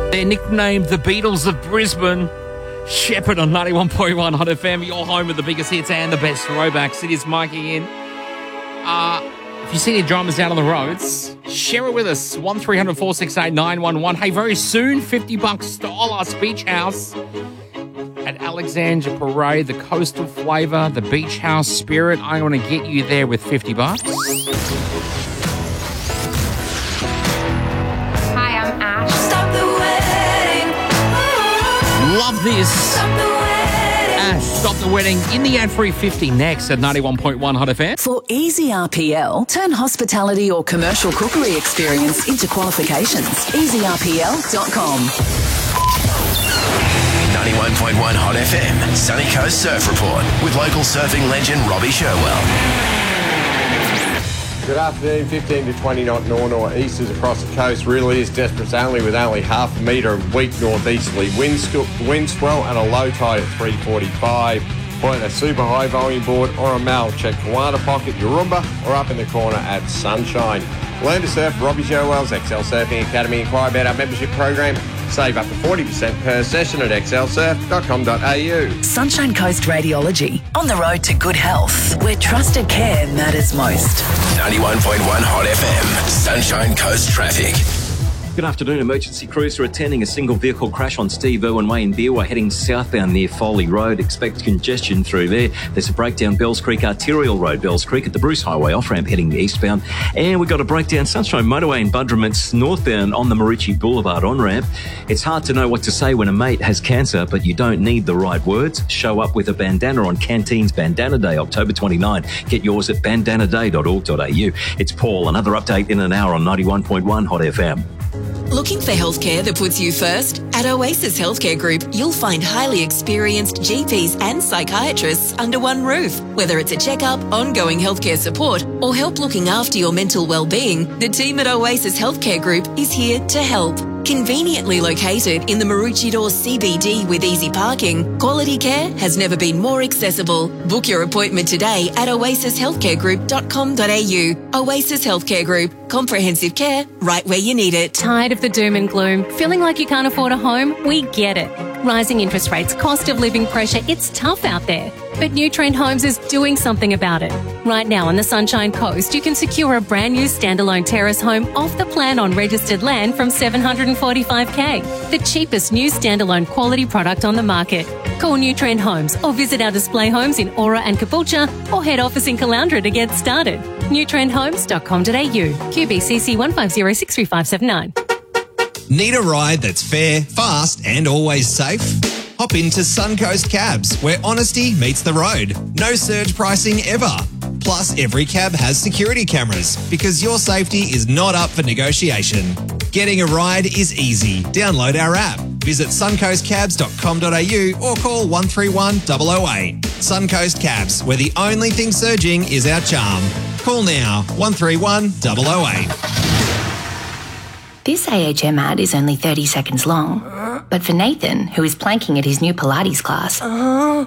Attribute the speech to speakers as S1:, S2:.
S1: They're nicknamed the Beatles of Brisbane. Shepherd on 91.1 Hot FM, your home with the biggest hits and the best throwbacks. It is Mikey in. If you see any dramas out on the roads, share it with us. 1300 468 911. Hey, very soon, $50 Stylus Beach House at Alexandra Parade, the coastal flavour, the beach house spirit. I want to get you there with $50.
S2: Hi, I'm Ash. Stop the wedding.
S1: Love this.
S2: Stop the wedding.
S1: Ash, stop the wedding in the ad-free 50 next at 91.1 Hot FM.
S3: For easy RPL, turn hospitality or commercial cookery experience into qualifications. EasyRPL.com.
S4: 91.1 Hot FM, Sunny Coast Surf Report with local surfing legend Robbie Sherwell.
S5: Good afternoon. 15 to 20 knot north-northeasters across the coast really is desperate only with only half a metre of weak northeasterly wind swell and a low tide at 3:45. Point a super high volume board or a mal. Check Kiwana Pocket, Yarumba or up in the corner at Sunshine. Learn to surf Robbie Sherwell's XL Surfing Academy. Inquire about our membership program. Save up to 40% per session at xlsurf.com.au.
S3: Sunshine Coast Radiology. On the road to good health, where trusted care matters most.
S4: 91.1 Hot FM, Sunshine Coast Traffic.
S6: Good afternoon. Emergency crews are attending a single vehicle crash on Steve Irwin Way in Beerwah heading southbound near Foley Road. Expect congestion through there. There's a breakdown Bells Creek Arterial Road, Bells Creek at the Bruce Highway off-ramp heading eastbound. And we've got a breakdown Sunshine Motorway in Budraments northbound on the Marucci Boulevard on-ramp. It's hard to know what to say when a mate has cancer, but you don't need the right words. Show up with a bandana on Canteen's Bandana Day, October 29. Get yours at bandanaday.org.au. It's Paul. Another update in an hour on 91.1 Hot FM.
S3: Looking for healthcare that puts you first? At Oasis Healthcare Group, you'll find highly experienced GPs and psychiatrists under one roof. Whether it's a checkup, ongoing healthcare support, or help looking after your mental well-being, the team at Oasis Healthcare Group is here to help. Conveniently located in the Maroochydore CBD with easy parking, quality care has never been more accessible. Book your appointment today at oasishealthcaregroup.com.au. Oasis Healthcare Group. Comprehensive care right where you need it.
S7: Tired of the doom and gloom? Feeling like you can't afford a home? We get it. Rising interest rates, cost of living pressure, it's tough out there. But New Trend Homes is doing something about it. Right now on the Sunshine Coast, you can secure a brand new standalone terrace home off the plan on registered land from $745K. The cheapest new standalone quality product on the market. Call New Trend Homes or visit our display homes in Aura and Caboolture or head office in Caloundra to get started. newtrendhomes.com.au. QBCC 150635979.
S8: Need a ride that's fair, fast and always safe? Hop into Suncoast Cabs, where honesty meets the road. No surge pricing ever. Plus, every cab has security cameras because your safety is not up for negotiation. Getting a ride is easy. Download our app. Visit suncoastcabs.com.au or call 131 008. Suncoast Cabs, where the only thing surging is our charm. Call now 131 008.
S9: This AHM ad is only 30 seconds long, but for Nathan, who is planking at his new Pilates class,